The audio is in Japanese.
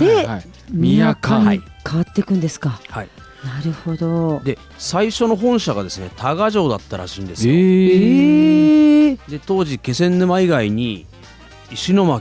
で、 はい宮家はいに変わっていくんですか。 はい、 なるほど。 で最初の本社がですね多賀城だったらしいんですよ。 ええで当時気仙沼以外に石巻